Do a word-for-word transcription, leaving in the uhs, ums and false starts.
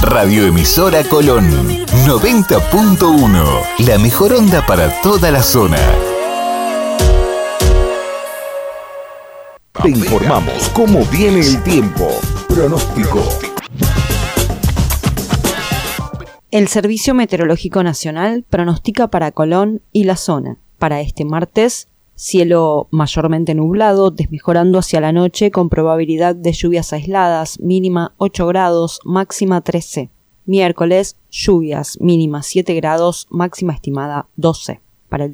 Radioemisora Colón noventa punto uno. La mejor onda para toda la zona. Te informamos cómo viene el tiempo. Pronóstico. El Servicio Meteorológico Nacional pronostica para Colón y la zona. Para este martes, cielo mayormente nublado, desmejorando hacia la noche con probabilidad de lluvias aisladas, mínima ocho grados, máxima trece. Miércoles, lluvias, mínima siete grados, máxima estimada doce.